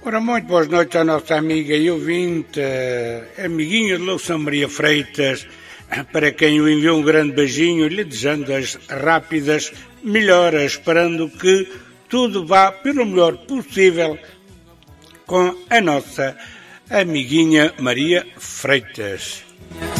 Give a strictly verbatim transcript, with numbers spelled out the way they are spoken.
Ora, muito boas noites à nossa amiga e ouvinte, amiguinha de Louça Maria Freitas, para quem o enviou um grande beijinho e lhe desejando as rápidas melhoras, esperando que tudo vá pelo melhor possível com a nossa amiguinha Maria Freitas.